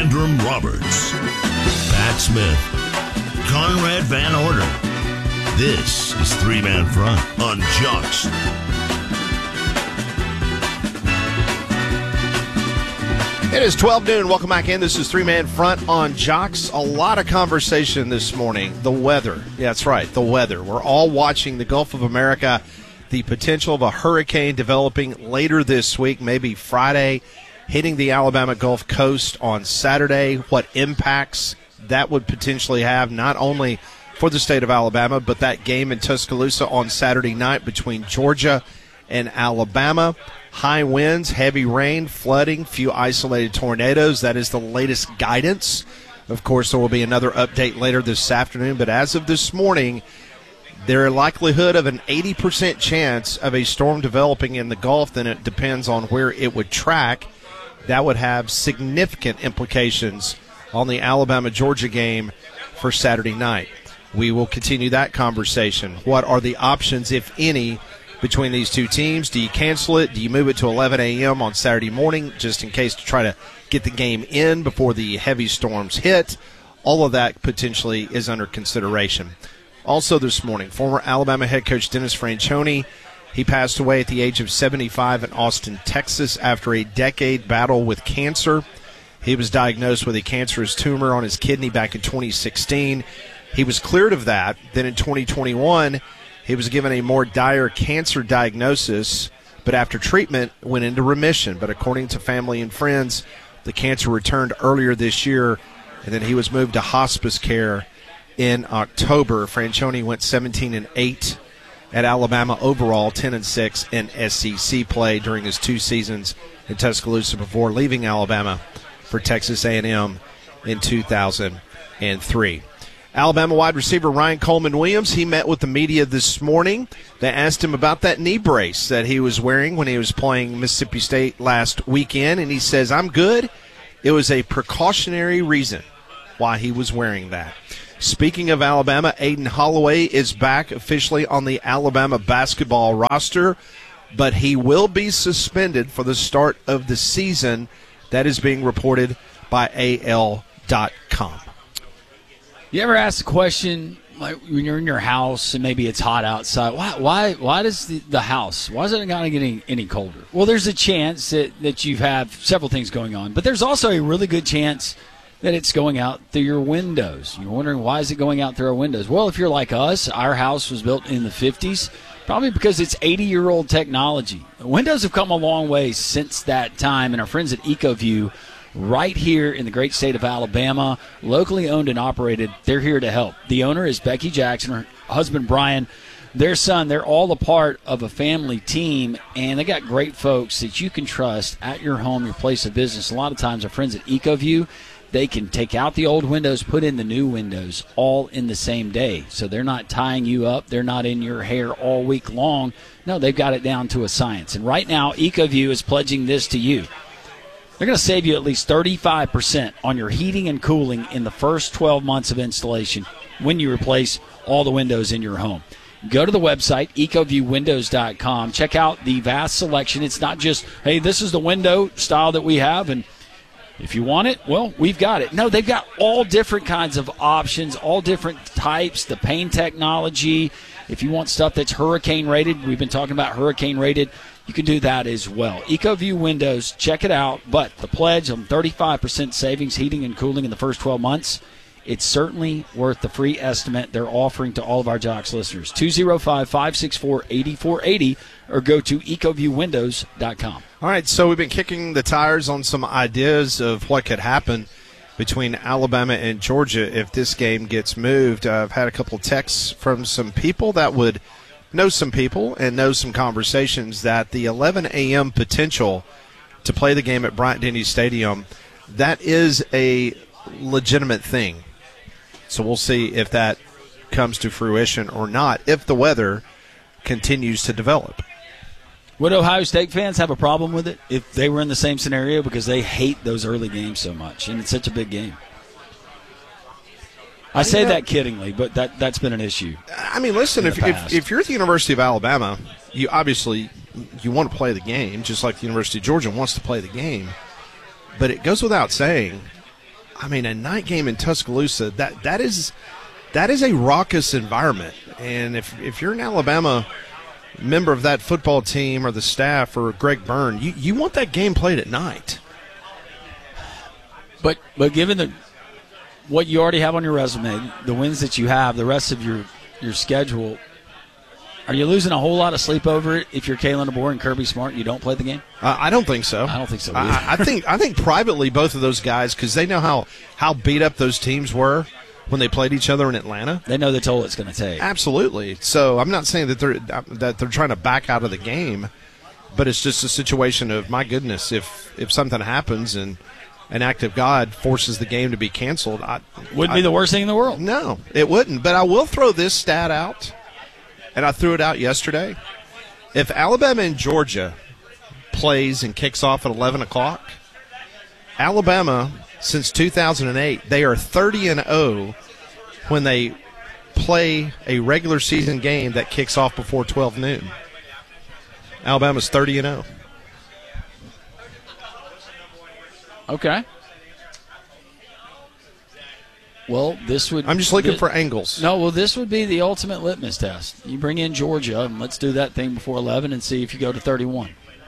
Landrum Roberts, Pat Smith, Conrad Van Order. This is Three Man Front on Jocks. It is 12 noon. Welcome back in. This is Three Man Front on Jocks. A lot of conversation this morning. The weather. Yeah, that's right, the weather. We're all watching the Gulf of America. The potential of a hurricane developing later this week, maybe Friday, hitting the Alabama Gulf Coast on Saturday. What impacts that would potentially have, not only for the state of Alabama, but that game in Tuscaloosa on Saturday night between Georgia and Alabama. High winds, heavy rain, flooding, few isolated tornadoes. That is the latest guidance. Of course, there will be another update later this afternoon, but as of this morning, there is likelihood of an 80% chance of a storm developing in the Gulf. Then it depends on where it would track. That would have significant implications on the Alabama-Georgia game for Saturday night. We will continue that conversation. What are the options, if any, between these two teams? Do you cancel it? Do you move it to 11 a.m. on Saturday morning just in case to try to get the game in before the heavy storms hit? All of that potentially is under consideration. Also this morning, former Alabama head coach Dennis Franchione, he passed away at the age of 75 in Austin, Texas, after a decade battle with cancer. He was diagnosed with a cancerous tumor on his kidney back in 2016. He was cleared of that. Then in 2021, he was given a more dire cancer diagnosis, but after treatment went into remission. But according to family and friends, the cancer returned earlier this year, and then he was moved to hospice care in October. Franchione went 17-8 at Alabama overall, 10-6 in SEC play during his 2 seasons in Tuscaloosa before leaving Alabama for Texas A&M in 2003. Alabama wide receiver Ryan Coleman-Williams, he met with the media this morning. They asked him about that knee brace that he was wearing when he was playing Mississippi State last weekend, and he says, "I'm good. It was a precautionary reason why he was wearing that." Speaking of Alabama, Aiden Holloway is back officially on the Alabama basketball roster, but he will be suspended for the start of the season. That is being reported by AL.com. You ever ask the question, like when you're in your house and maybe it's hot outside, why does the house, why is it not getting any colder? Well, there's a chance that you have several things going on, but there's also a really good chance that it's going out through your windows. You're wondering, why is it going out through our windows? Well, if you're like us, our house was built in the 50s, probably because it's 80-year-old technology. The windows have come a long way since that time, and our friends at EcoView right here in the great state of Alabama, locally owned and operated, they're here to help. The owner is Becky Jackson, her husband Brian, their son. They're all a part of a family team, and they got great folks that you can trust at your home, your place of business. A lot of times our friends at EcoView, they can take out the old windows, put in the new windows all in the same day. So they're not tying you up. They're not in your hair all week long. No, they've got it down to a science. And right now, EcoView is pledging this to you. They're going to save you at least 35% on your heating and cooling in the first 12 months of installation when you replace all the windows in your home. Go to the website, ecoviewwindows.com. Check out the vast selection. It's not just, hey, this is the window style that we have, and if you want it, well, we've got it. No, they've got all different kinds of options, all different types, the pane technology. If you want stuff that's hurricane rated, we've been talking about hurricane rated, you can do that as well. EcoView Windows, check it out. But the pledge on 35% savings, heating and cooling in the first 12 months, it's certainly worth the free estimate they're offering to all of our Jocks listeners. 205-564-8480 or go to ecoviewwindows.com. All right, so we've been kicking the tires on some ideas of what could happen between Alabama and Georgia if this game gets moved. I've had a couple texts from some people that would know some people and know some conversations that the 11 a.m. potential to play the game at Bryant-Denny Stadium, that is a legitimate thing. So we'll see if that comes to fruition or not, if the weather continues to develop. Would Ohio State fans have a problem with it if they were in the same scenario, because they hate those early games so much, and it's such a big game? I say that kiddingly, but that's been an issue. I mean, listen, if you're at the University of Alabama, you obviously want to play the game, just like the University of Georgia wants to play the game. But it goes without saying, I mean, a night game in Tuscaloosa, that is a raucous environment. And if you're an Alabama member of that football team or the staff or Greg Byrne, you want that game played at night. But given what you already have on your resume, the wins that you have, the rest of your schedule, are you losing a whole lot of sleep over it if you're Kalen DeBoer and Kirby Smart and you don't play the game? I don't think so. I don't think so either. I think privately both of those guys, because they know how beat up those teams were when they played each other in Atlanta. They know the toll it's going to take. Absolutely. So I'm not saying that they're trying to back out of the game, but it's just a situation of, my goodness, if something happens and an act of God forces the game to be canceled, wouldn't be the worst thing in the world. No, it wouldn't. But I will throw this stat out, and I threw it out yesterday. If Alabama and Georgia plays and kicks off at 11 o'clock, Alabama, since 2008, they are 30-0 when they play a regular season game that kicks off before 12 noon. Alabama's 30-0. Okay. Well, I'm just looking for angles. No, well, this would be the ultimate litmus test. You bring in Georgia, and let's do that thing before 11 and see if you go to 31.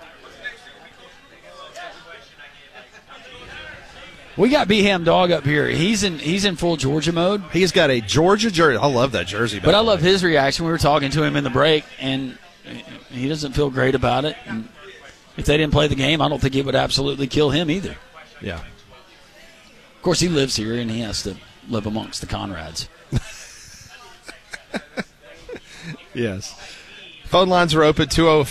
We got B-Ham Dog up here. He's in full Georgia mode. He's got a Georgia jersey. I love that jersey. But I love his reaction. We were talking to him in the break, and he doesn't feel great about it. And if they didn't play the game, I don't think it would absolutely kill him either. Yeah. Of course, he lives here, and he has to live amongst the Conrads. Yes. Phone lines are open,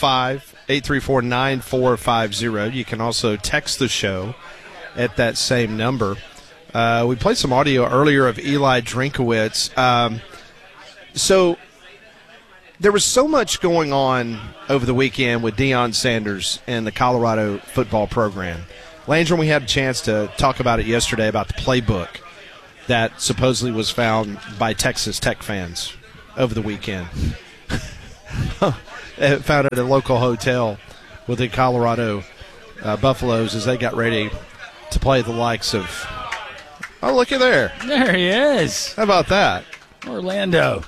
205-834-9450. You can also text the show at that same number. We played some audio earlier of Eli Drinkowitz. So there was so much going on over the weekend with Deion Sanders and the Colorado football program. Landrum, we had a chance to talk about it yesterday, about the playbook that supposedly was found by Texas Tech fans over the weekend. Found it at a local hotel with the Colorado Buffaloes as they got ready to play the likes of, oh, looky there. There he is. How about that? Orlando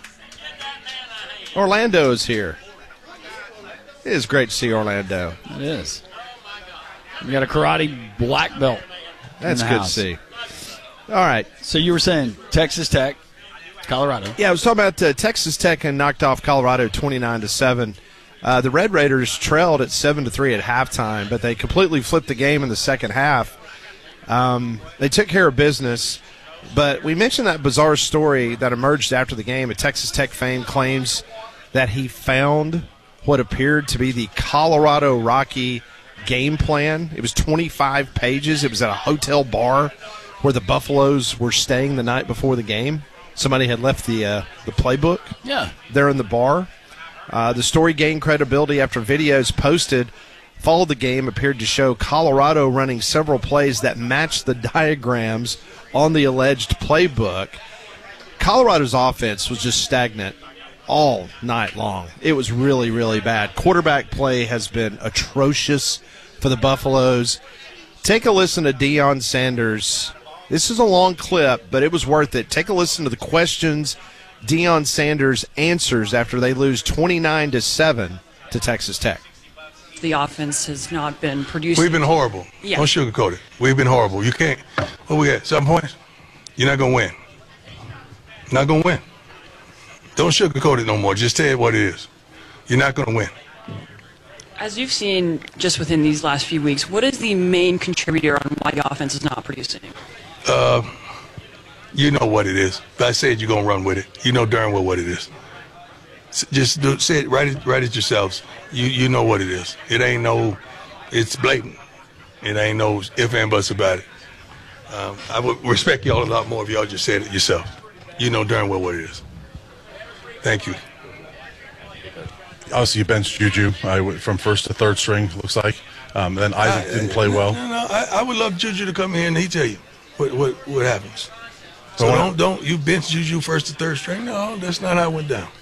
is here. It is great to see Orlando. It is. We got a karate black belt. That's good to see. All right. So you were saying Texas Tech, Colorado. Yeah, I was talking about Texas Tech and knocked off Colorado 29-7. The Red Raiders trailed at 7-3 at halftime, but they completely flipped the game in the second half. They took care of business, but we mentioned that bizarre story that emerged after the game. A Texas Tech fan claims that he found what appeared to be the Colorado Rocky game plan. It was 25 pages. It was at a hotel bar where the Buffaloes were staying the night before the game. Somebody had left the playbook there in the bar. The story gained credibility after videos posted followed the game appeared to show Colorado running several plays that matched the diagrams on the alleged playbook. Colorado's offense was just stagnant all night long. It was really, really bad. Quarterback play has been atrocious for the Buffaloes. Take a listen to Deion Sanders. This is a long clip, but it was worth it. Take a listen to the questions Deion Sanders answers after they lose 29-7 to Texas Tech. The offense has not been producing. We've been horrible. Yeah. Don't sugarcoat it. We've been horrible. You can't. What we got? 7 points? You're not going to win. Not going to win. Don't sugarcoat it no more. Just tell it what it is. You're not going to win. As you've seen just within these last few weeks, what is the main contributor on why the offense is not producing? You know what it is. If I said you're going to run with it, you know darn well what it is. Just say it, write it yourselves. You know what it is. It ain't no, it's blatant. It ain't no if and buts about it. I would respect y'all a lot more if y'all just said it yourself. You know darn well what it is. Thank you. Obviously, you benched Juju from first to third string, looks like. Then Isaac didn't play well. No, I would love Juju to come here and he tell you what happens. So don't you bench Juju first to third string? No, that's not how it went down.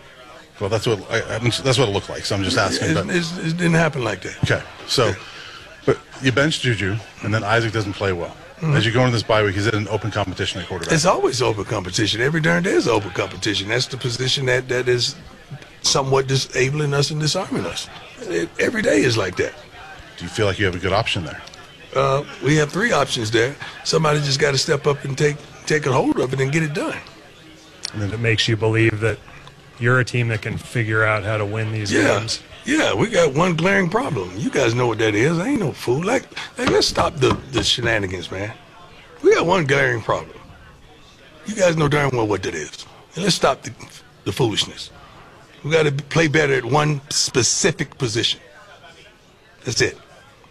Well, that's what it looked like. So I'm just asking. It didn't happen like that. Okay, so But you bench Juju, and then Isaac doesn't play well. As you go into this bye week, he's in an open competition at quarterback. It's always open competition. Every darn day is open competition. That's the position that is somewhat disabling us and disarming us. Every day is like that. Do you feel like you have a good option there? We have 3 options there. Somebody just got to step up and take a hold of it and get it done. And then it makes you believe that you're a team that can figure out how to win these games. Yeah, we got one glaring problem. You guys know what that is. I ain't no fool. Like let's stop the shenanigans, man. We got one glaring problem. You guys know darn well what that is. And let's stop the foolishness. We got to play better at one specific position. That's it.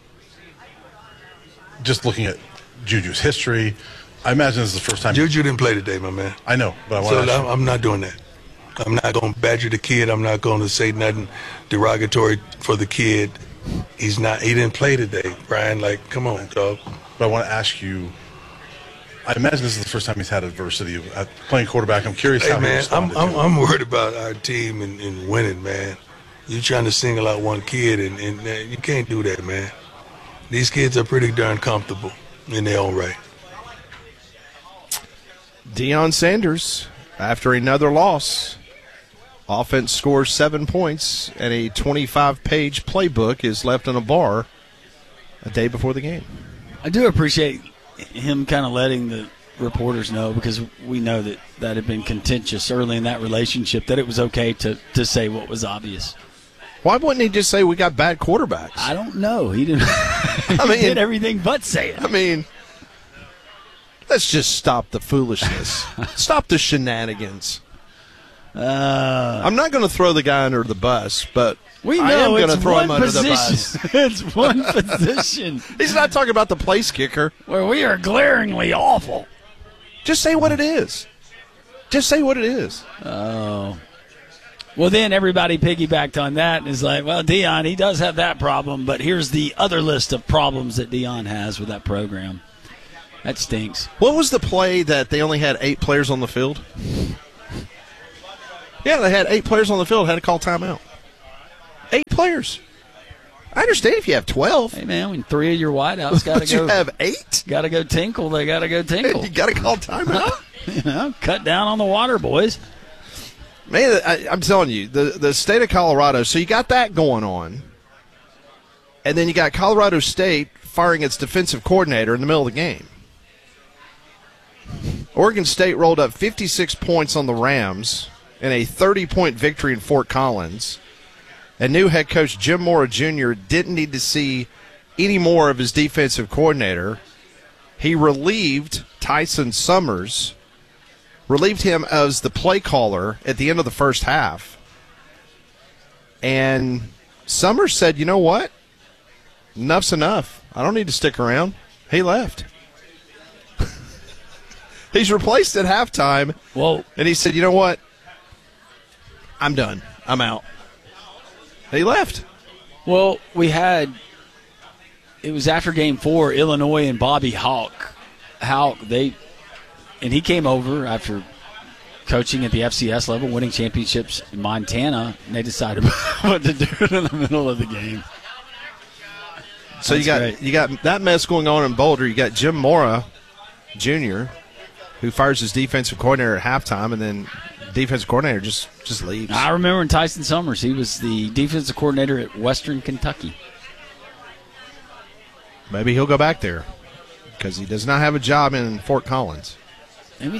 Just looking at Juju's history, I imagine this is the first time. Juju didn't play today, my man. I know, but I want to. I'm not doing that. I'm not going to badger the kid. I'm not going to say nothing derogatory for the kid. He didn't play today, Brian. Like, come on, dog. But I want to ask you, I imagine this is the first time he's had adversity at playing quarterback. I'm curious how he responded to it. I'm worried about our team and winning, man. You're trying to single out one kid, and you can't do that, man. These kids are pretty darn comfortable in their own right. Deion Sanders, after another loss, offense scores 7 points, and a 25-page playbook is left in a bar a day before the game. I do appreciate him kind of letting the reporters know, because we know that had been contentious early in that relationship, that it was okay to say what was obvious. Why wouldn't he just say we got bad quarterbacks? I don't know. He didn't. He did everything but say it. I mean, let's just stop the foolishness. Stop the shenanigans. I'm not going to throw the guy under the bus, but we know I am going to it's throw him one under the bus. It's one position. He's not talking about the place kicker. Where we are glaringly awful. Just say what it is. Just say what it is. Oh. Well, then everybody piggybacked on that and is like, well, Deion, he does have that problem, but here's the other list of problems that Deion has with that program. That stinks. What was the play that they only had 8 players on the field? Yeah, they had 8 players on the field, had to call timeout. 8 players. I understand if you have 12. Hey, man, when 3 of your wideouts got to go. You have 8? Got to go tinkle. They got to go tinkle. You got to call timeout? Cut down on the water, boys. Man, I'm telling you, the state of Colorado, so you got that going on, and then you got Colorado State firing its defensive coordinator in the middle of the game. Oregon State rolled up 56 points on the Rams in a 30-point victory in Fort Collins, and new head coach Jim Mora Jr. didn't need to see any more of his defensive coordinator. He relieved Tyson Summers, relieved him as the play caller at the end of the first half. And Summers said, you know what? Enough's enough. I don't need to stick around. He left. He's replaced at halftime. Whoa. And he said, you know what? I'm done. I'm out. He left. Well, it was after Game 4, Illinois and Bobby Hauck, and he came over after coaching at the FCS level, winning championships in Montana, and they decided what to do in the middle of the game. So you got that mess going on in Boulder. You got Jim Mora Jr., who fires his defensive coordinator at halftime, and then defensive coordinator just leaves. I remember when Tyson Summers, he was the defensive coordinator at Western Kentucky. Maybe he'll go back there because he does not have a job in Fort Collins. Maybe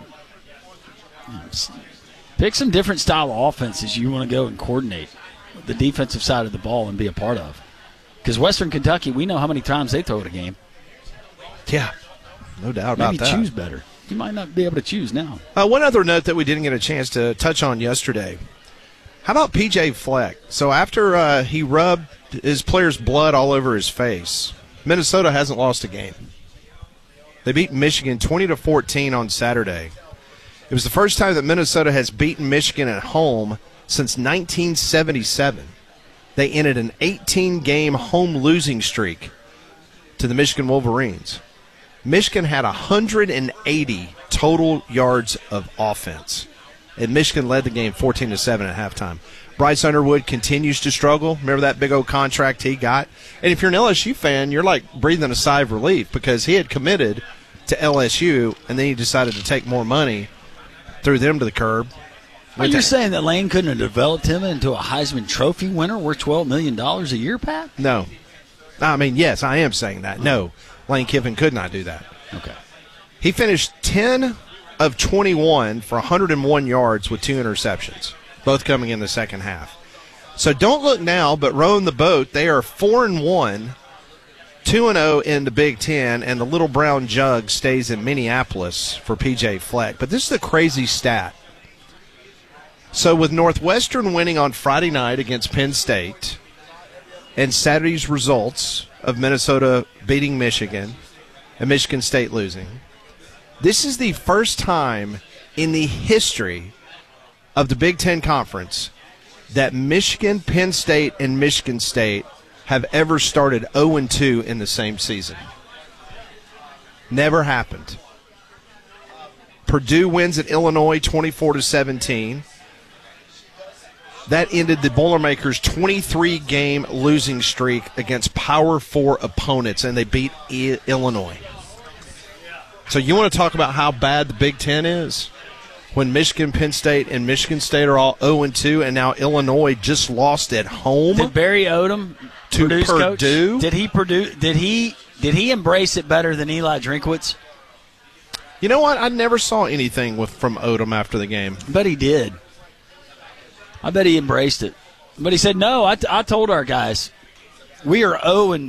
pick some different style of offenses you want to go and coordinate the defensive side of the ball and be a part of. Because Western Kentucky, we know how many times they throw at a game. Yeah, no doubt about that. Maybe choose better. You might not be able to choose now. One other note that we didn't get a chance to touch on yesterday. How about P.J. Fleck? So after he rubbed his player's blood all over his face, Minnesota hasn't lost a game. They beat Michigan 20-14 on Saturday. It was the first time that Minnesota has beaten Michigan at home since 1977. They ended an 18-game home losing streak to the Michigan Wolverines. Michigan had 180 total yards of offense, and Michigan led the game 14-7 at halftime. Bryce Underwood continues to struggle. Remember that big old contract he got? And if you're an LSU fan, you're like breathing a sigh of relief because he had committed to LSU, and then he decided to take more money, threw them to the curb. You're saying that Lane couldn't have developed him into a Heisman Trophy winner worth $12 million a year, Pat? No. I mean, yes, I am saying that. No, Lane Kiffin could not do that. Okay. He finished 10 of 21 for 101 yards with 2 interceptions, both coming in the second half. So don't look now, but rowing the boat. They are 4-1, 2-0 in the Big Ten, and the little brown jug stays in Minneapolis for P.J. Fleck. But this is the crazy stat. So with Northwestern winning on Friday night against Penn State and Saturday's results of Minnesota beating Michigan and Michigan State losing, this is the first time in the history of the Big Ten Conference that Michigan, Penn State, and Michigan State have ever started 0-2 in the same season. Never happened. Purdue wins at Illinois 24-17. That ended the Boilermakers' 23-game losing streak against Power 4 opponents, and they beat Illinois. So you want to talk about how bad the Big Ten is? When Michigan, Penn State, and Michigan State are all 0-2, and now Illinois just lost at home. Did Barry Odom, to Purdue's Purdue? Coach, did he embrace it better than Eli Drinkwitz? You know what? I never saw anything from Odom after the game. But he did. I bet he embraced it. But he said, no, I told our guys, we are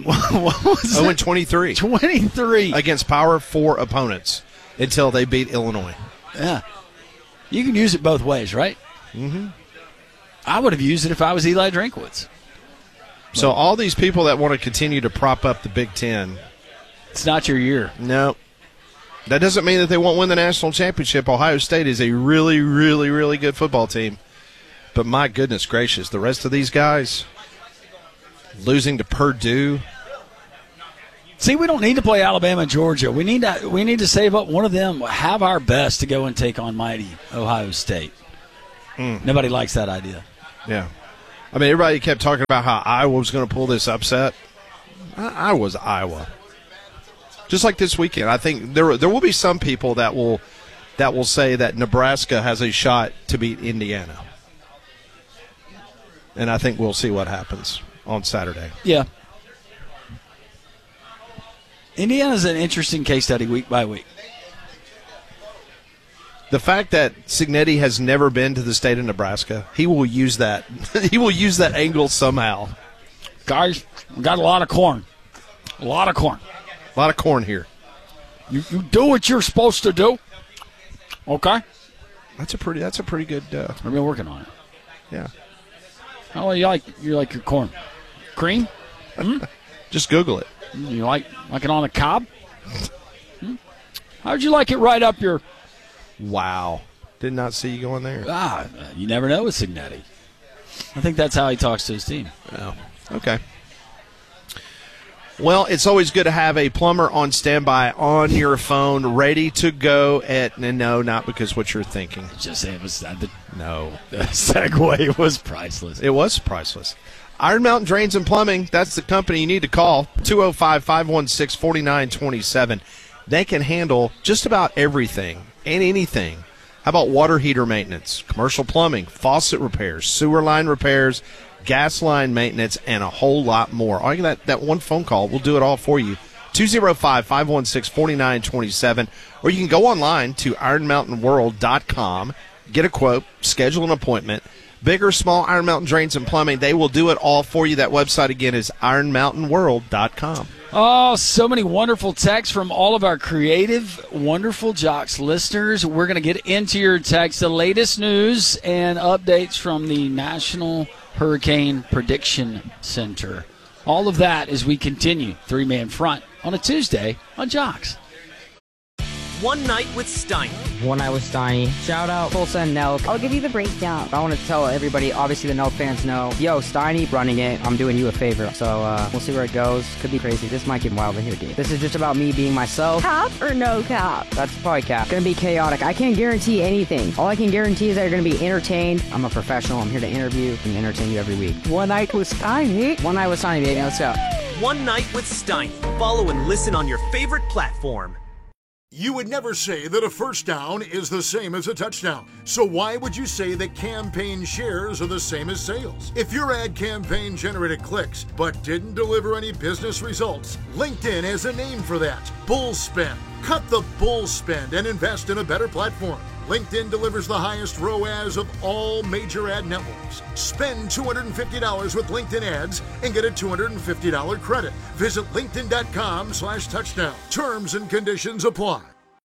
0-23. 23. Against Power 4 opponents until they beat Illinois. Yeah. You can use it both ways, right? Mm-hmm. I would have used it if I was Eli Drinkwitz. So all these people that want to continue to prop up the Big Ten. It's not your year. No. That doesn't mean that they won't win the national championship. Ohio State is a really, really, really good football team. But my goodness gracious, the rest of these guys losing to Purdue. See, we don't need to play Alabama and Georgia. We need to save up one of them, have our best to go and take on mighty Ohio State. Nobody likes that idea. Yeah. I mean, everybody kept talking about how Iowa was going to pull this upset. Iowa's Iowa. Just like this weekend. I think there will be some people that will say that Nebraska has a shot to beat Indiana. And I think we'll see what happens on Saturday. Yeah. Indiana's an interesting case study week by week. The fact that Cignetti has never been to the state of Nebraska, he will use that. He will use that angle somehow. Guys, we got a lot of corn. A lot of corn. A lot of corn here. You do what you're supposed to do. Okay? That's a pretty good. I've been working on it. Yeah. How you like your corn? Cream? Just Google it. You like it on a cob? How'd you like it right up your... Wow. Did not see you going there. You never know with Cignetti. I think that's how he talks to his team. Oh, okay. Well, it's always good to have a plumber on standby on your phone, ready to go no, not because what you're thinking. Just say it was no. The segue was priceless. It was priceless. Iron Mountain Drains and Plumbing, that's the company you need to call, 205-516-4927. They can handle just about everything and anything. How about water heater maintenance, commercial plumbing, faucet repairs, sewer line repairs, gas line maintenance, and a whole lot more. All you that one phone call, we'll do it all for you. 205-516-4927. Or you can go online to ironmountainworld.com, get a quote, schedule an appointment. Big or small, Iron Mountain Drains and Plumbing, they will do it all for you. That website, again, is ironmountainworld.com. Oh, so many wonderful texts from all of our creative, wonderful Jocks listeners. We're going to get into your texts, the latest news and updates from the National Hurricane Prediction Center. All of that as we continue three-man front on a Tuesday on Jocks. One night with Steiner. One Night with Steiny. Shout out Tulsa and Nelk. I'll give you the breakdown. I want to tell everybody, obviously the Nelk fans know, yo, Steiny running it, I'm doing you a favor. So we'll see where it goes. Could be crazy. This might get wild in here, dude. This is just about me being myself. Cap or no cap? That's probably cap. Gonna be chaotic. I can't guarantee anything. All I can guarantee is that you're gonna be entertained. I'm a professional. I'm here to interview and entertain you every week. One Night with Steiny. One Night with Steiny, baby. Let's go. One Night with Steiny. Follow and listen on your favorite platform. You would never say that a first down is the same as a touchdown. So why would you say that campaign shares are the same as sales? If your ad campaign generated clicks but didn't deliver any business results, LinkedIn has a name for that. Bull spend. Cut the bull spend and invest in a better platform. LinkedIn delivers the highest ROAS of all major ad networks. Spend $250 with LinkedIn ads and get a $250 credit. Visit linkedin.com/touchdown. Terms and conditions apply.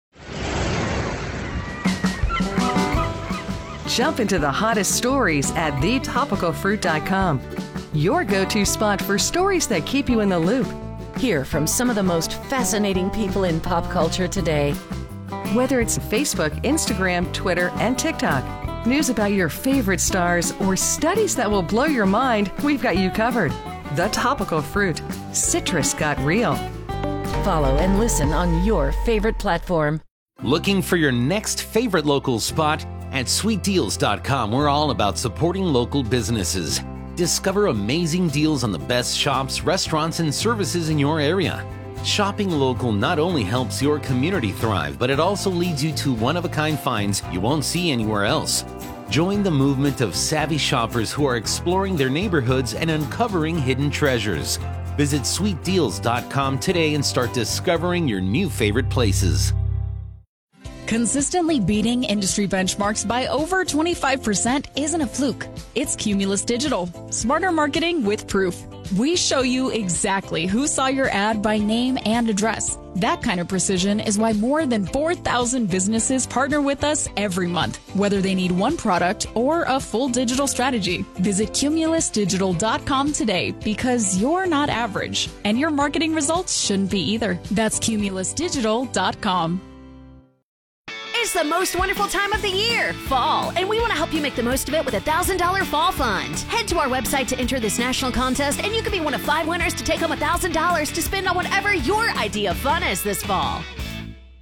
Jump into the hottest stories at thetopicalfruit.com. Your go-to spot for stories that keep you in the loop. Hear from some of the most fascinating people in pop culture today. Whether it's Facebook, Instagram, Twitter, and TikTok, news about your favorite stars, or studies that will blow your mind, we've got you covered. The Topical Fruit. Citrus got real. Follow and listen on your favorite platform. Looking for your next favorite local spot? At sweetdeals.com, we're all about supporting local businesses. Discover amazing deals on the best shops, restaurants, and services in your area. Shopping local not only helps your community thrive, but it also leads you to one-of-a-kind finds you won't see anywhere else. Join the movement of savvy shoppers who are exploring their neighborhoods and uncovering hidden treasures. Visit sweetdeals.com today and start discovering your new favorite places. Consistently beating industry benchmarks by over 25% isn't a fluke. It's Cumulus Digital. Smarter marketing with proof. We show you exactly who saw your ad by name and address. That kind of precision is why more than 4,000 businesses partner with us every month, whether they need one product or a full digital strategy. Visit cumulusdigital.com today because you're not average, and your marketing results shouldn't be either. That's cumulusdigital.com. It's the most wonderful time of the year, fall, and we want to help you make the most of it with a $1,000 fall fund. Head to our website to enter this national contest, and you could be one of 5 winners to take home $1,000 to spend on whatever your idea of fun is this fall.